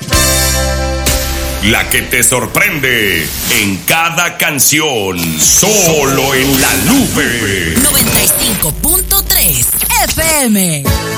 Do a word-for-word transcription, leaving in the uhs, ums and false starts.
La que te sorprende en cada canción, solo en La Nube. noventa y cinco punto tres F M.